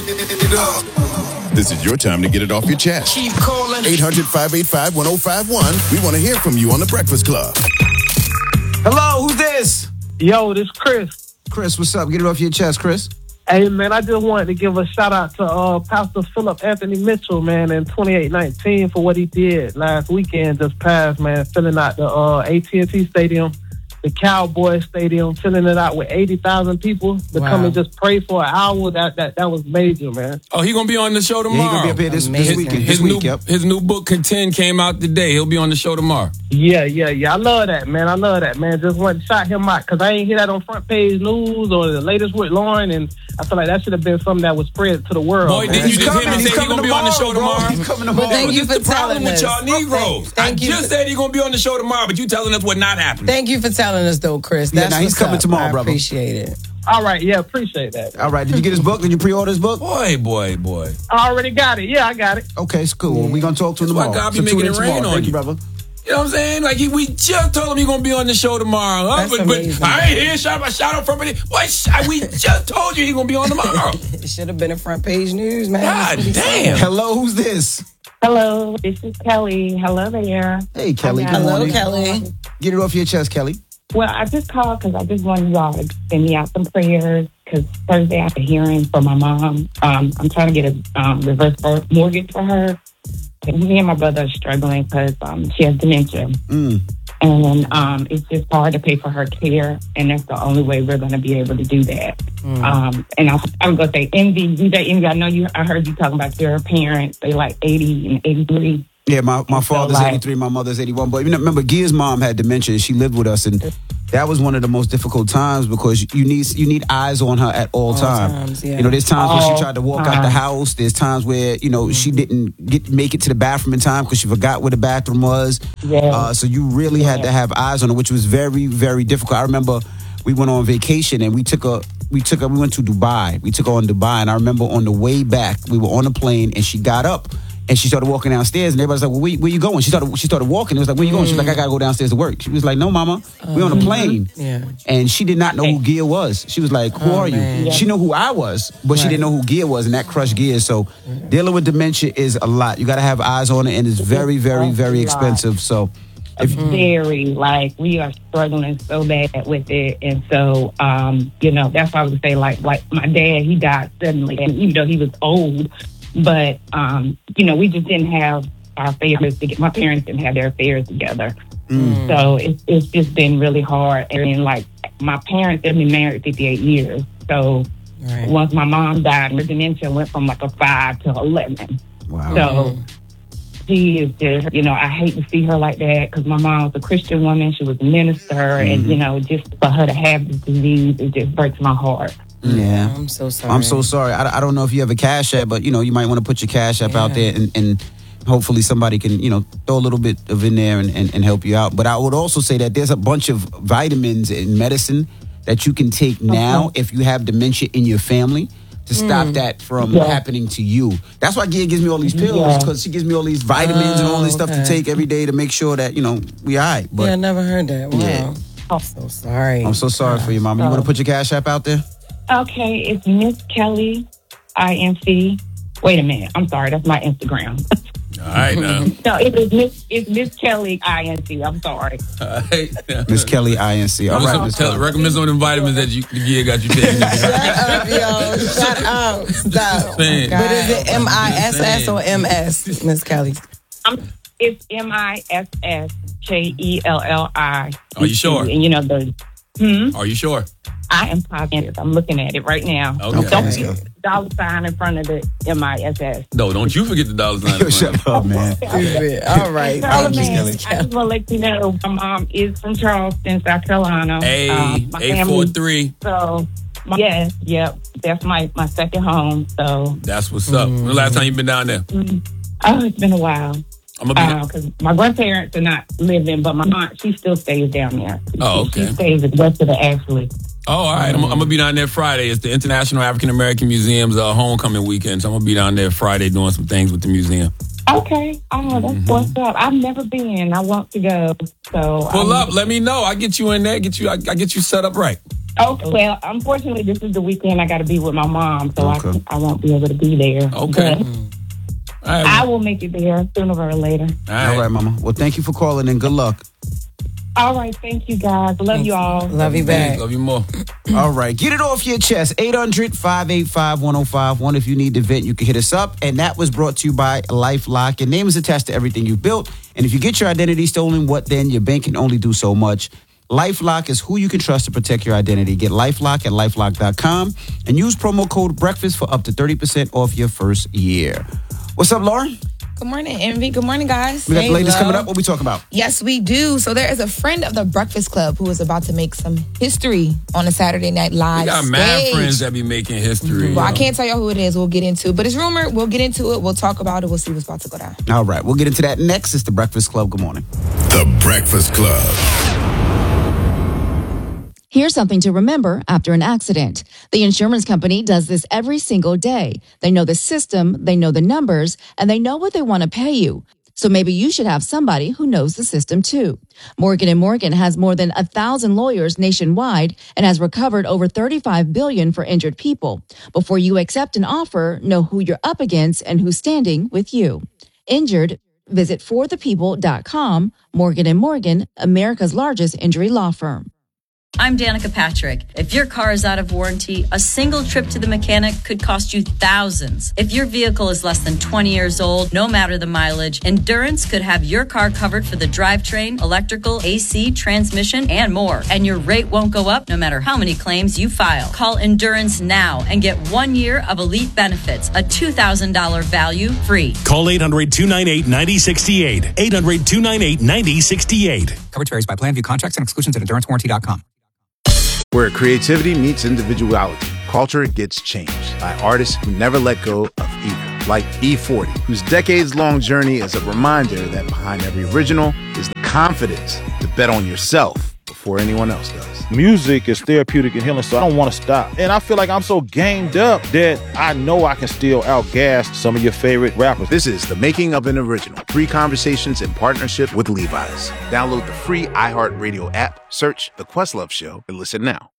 This is your time to get it off your chest. Keep calling. 800-585-1051. We want to hear from you on The Breakfast Club. Hello, who's this? Yo, this Chris. Chris, what's up? Get it off your chest, Chris. Hey, man, I just wanted to give a shout-out to Pastor Philip Anthony Mitchell, man, in 2819 for what he did last weekend just passed, man, filling out the AT&T Stadium, the Cowboys Stadium, filling it out with 80,000 people to come and just pray for an hour. That was major, man. Oh, he going to be on the show tomorrow. Yeah, he going to be up here this weekend. His new book, Contend, came out today. He'll be on the show tomorrow. Yeah. I love that, man. Just want to shout him out because I ain't hear that on front page news or the latest with Lauren, and I feel like that should have been something that was spread to the world. Boy, did you just hear me say he's going to be on the show tomorrow? He's coming tomorrow. Thank you for telling us. What's the problem with y'all Negroes? I just said he's going to be on the show tomorrow, but you telling us what not happening. Thank you for telling us, though, Chris. That's he's coming tomorrow, brother. I appreciate it. All right, yeah, appreciate that. All right, did you get his book? Did you pre-order his book? Boy. I already got it. Yeah, I got it. Okay, it's cool. We're going to talk to him tomorrow. God be making it rain on Thank you, brother. You know what I'm saying? Like, we just told him he's going to be on the show tomorrow. That's amazing. But I ain't hear shout out from it. We just told you he's going to be on tomorrow. It should have been a front page news, man. God damn. Hello, who's this? Hello, this is Kelly. Hello there. Hey, Kelly. Good Hello, morning. Kelly. Get it off your chest, Kelly. Well, I just called because I just wanted y'all to send me out some prayers because Thursday after hearing from my mom, I'm trying to get a reverse mortgage for her. And me and my brother are struggling because she has dementia. And it's just hard to pay for her care, and that's the only way we're going to be able to do that. And I'm going to say, Envy, I heard you talking about your parents. They like 80 and 83. Yeah, my father's 83, my mother's 81. But remember, Gia's mom had dementia. She lived with us, and that was one of the most difficult times because you need eyes on her at all times. Yeah. There's times when she tried to walk out the house. There's times where she didn't make it to the bathroom in time because she forgot where the bathroom was. Yeah. So you really had to have eyes on her, which was very, very difficult. I remember we went on vacation and we went to Dubai. We took her on Dubai, and I remember on the way back we were on a plane and she got up. And she started walking downstairs, and everybody's like, "Well, where you going?" She started walking. It was like, "Where you going?" She's like, "I gotta go downstairs to work." She was like, "No, Mama, we're on a plane." Yeah. And she did not know who Gia was. She was like, "Who are you?" Man. She knew who I was, but she didn't know who Gia was, and that crushed Gia. So dealing with dementia is a lot. You got to have eyes on it, and it's very, very, very expensive. So we are struggling so bad with it, and so that's why I would say like my dad, he died suddenly, and even though he was old. But, we just didn't have our affairs together. My parents didn't have their affairs together. So it's just been really hard. And, my parents have been married 58 years. So once my mom died, her dementia went from, a 5 to 11. Wow. So she is just, I hate to see her like that because my mom was a Christian woman. She was a minister. And, just for her to have this disease, it just breaks my heart. Yeah, I'm so sorry. I'm so sorry. I don't know if you have a Cash App, but you might want to put your Cash App out there, and hopefully somebody can throw a little bit of in there and help you out. But I would also say that there's a bunch of vitamins and medicine that you can take now if you have dementia in your family to stop that from happening to you. That's why Gia gives me all these pills because she gives me all these vitamins and all this stuff to take every day to make sure that we all right. But I never heard that. Wow. Yeah. I'm so sorry. I'm so sorry for you, Mama. You want to put your Cash App out there? Okay, it's Miss Kelly, INC. Wait a minute. I'm sorry. That's my Instagram. All right, now. No, it's Miss Kelly, INC. I'm sorry. All right. Miss Kelly, INC. All right, Miss Kelly. Recommend some of them vitamins that you got you taking. Shut up, yo. Shut up. Stop. But is it MISS or MS, Miss Kelly? It's MISSKELLI. Are you sure? And Are you sure? I am positive. I'm looking at it right now. Okay. Don't forget the dollar sign in front of the MISS. No, don't you forget the dollar sign. Shut up, man. All right. I just want to let you know my mom is from Charleston, South Carolina. Hey, my 843. So, that's my second home. So that's what's up. When the last time you been down there? Oh, it's been a while. Because my grandparents are not living, but my aunt, she still stays down there. Oh, okay. She stays west of the Ashley. Oh, all right. I'm going to be down there Friday. It's the International African American Museum's homecoming weekend. So I'm going to be down there Friday doing some things with the museum. Okay. Oh, that's what's up. I've never been. I want to go. So pull up. Let me know. I get you in there. I get you set up right. Oh, well, unfortunately, this is the weekend I got to be with my mom, so Okay. I won't be able to be there. Okay. But All right. I will make it there sooner or later. All right, Mama. Well, thank you for calling and good luck. All right, thank you, guys. Love you all. Love you back. Love you more. All right, get it off your chest. 800-585-1051. If you need to vent, you can hit us up. And that was brought to you by LifeLock. Your name is attached to everything you built. And if you get your identity stolen, what then? Your bank can only do so much. LifeLock is who you can trust to protect your identity. Get LifeLock at LifeLock.com and use promo code BREAKFAST for up to 30% off your first year. What's up, Lauren? Good morning, Envy. Good morning, guys. We got the ladies love. coming up. What we talking about? Yes, we do. So there is a friend of the Breakfast Club who is about to make some history on a Saturday Night Live We got stage. mad friends that be making history. Well, I can't tell y'all who it is. We'll get into it. But it's rumored. We'll get into it. We'll talk about it. We'll see what's about to go down. All right, we'll get into that next. It's the Breakfast Club. Good morning. The Breakfast Club. Here's something to remember after an accident. The insurance company does this every single day. They know the system, they know the numbers, and they know what they want to pay you. So maybe you should have somebody who knows the system too. Morgan & Morgan has more than 1,000 lawyers nationwide and has recovered over $35 billion for injured people. Before you accept an offer, know who you're up against and who's standing with you. Injured? Visit forthepeople.com. Morgan & Morgan, America's largest injury law firm. I'm Danica Patrick. If your car is out of warranty, a single trip to the mechanic could cost you thousands. If your vehicle is less than 20 years old, no matter the mileage, Endurance could have your car covered for the drivetrain, electrical, AC, transmission, and more. And your rate won't go up no matter how many claims you file. Call Endurance now and get 1 year of elite benefits, a $2,000 value free. Call 800-298-9068. 800-298-9068. Coverage varies by plan. View contracts and exclusions at endurancewarranty.com. Where creativity meets individuality, culture gets changed by artists who never let go of either. Like E40, whose decades-long journey is a reminder that behind every original is the confidence to bet on yourself before anyone else does. Music is therapeutic and healing, so I don't want to stop. And I feel like I'm so gamed up that I know I can still outgas some of your favorite rappers. This is The Making of an Original. 3 conversations in partnership with Levi's. Download the free iHeartRadio app, search The Questlove Show, and listen now.